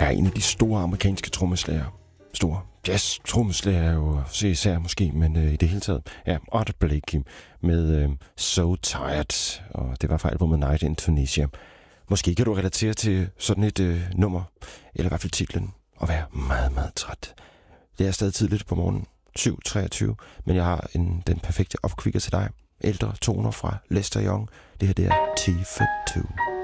er en af de store amerikanske trommeslagere. Store jazz-trommeslager jo, se især måske, men i det hele taget. Ja, Art Blakey med So Tired, og det var fra albumet Night in Tunisia. Måske kan du relatere til sådan et nummer, eller i hvert fald titlen, og være meget, meget træt. Det er stadig tidligt på morgenen, 7:23, men jeg har den perfekte opkvikker til dig. Ældre toner fra Lester Young. Det her det er T for Two.